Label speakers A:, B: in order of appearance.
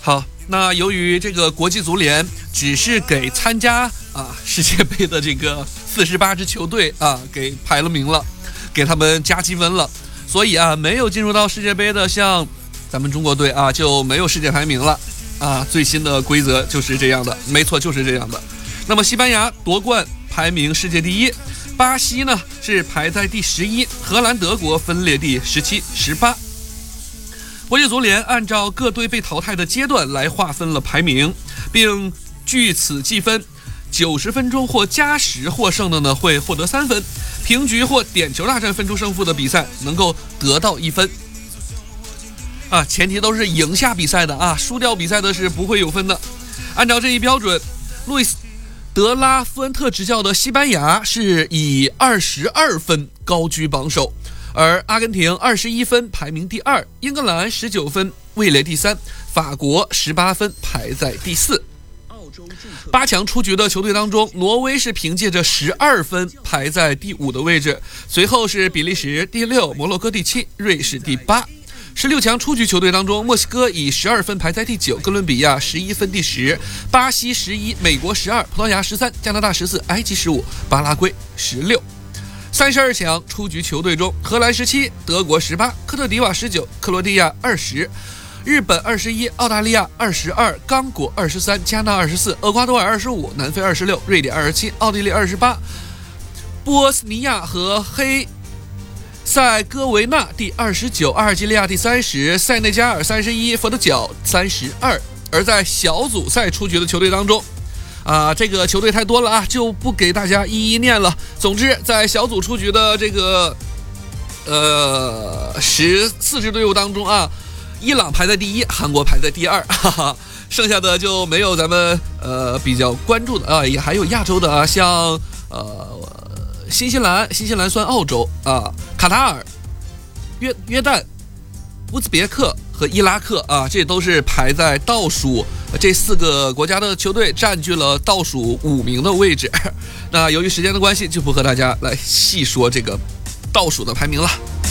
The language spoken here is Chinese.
A: 好，那由于这个国际足联只是给参加世界杯的这个48支球队给排了名了，给他们加积分了，所以没有进入到世界杯的像咱们中国队就没有世界排名了最新的规则就是这样的，没错，就是这样的。那么西班牙夺冠排名世界第一，巴西呢是排在第11，荷兰、德国分列第17、18。国际足联按照各队被淘汰的阶段来划分了排名，并据此计分，90分钟或加时获胜的呢会获得3分，平局或点球大战分出胜负的比赛能够得到1分。前提都是赢下比赛的输掉比赛的是不会有分的。按照这一标准，路易斯·德拉夫恩特执教的西班牙是以22分高居榜首，而阿根廷21分排名第2，英格兰19分位列第3，法国18分排在第4。8强出局的球队当中，挪威是凭借着12分排在第5的位置，随后是比利时第6，摩洛哥第7，瑞士第8。16强出局球队当中，墨西哥以12分排在第9，哥伦比亚11分第10，巴西11，美国12，葡萄牙13，加拿大14，埃及15，巴拉圭16。32强出局球队中，荷兰17，德国18，科特迪瓦19，克罗地亚20，日本21，澳大利亚22，刚果23，加纳24，厄瓜多尔25，南非26，瑞典27，奥地利28，波斯尼亚和黑塞哥维纳第29，阿尔及利亚第30，塞内加尔31，佛得角32。而在小组赛出局的球队当中这个球队太多了就不给大家一一念了。总之在小组出局的这个14支队伍当中伊朗排在第1，韩国排在第2，剩下的就没有咱们比较关注的也还有亚洲的像新西兰算澳洲卡塔尔、约旦、乌兹别克和伊拉克这都是排在倒数，这4个国家的球队占据了倒数5名的位置。那由于时间的关系，就不和大家来细说这个倒数的排名了。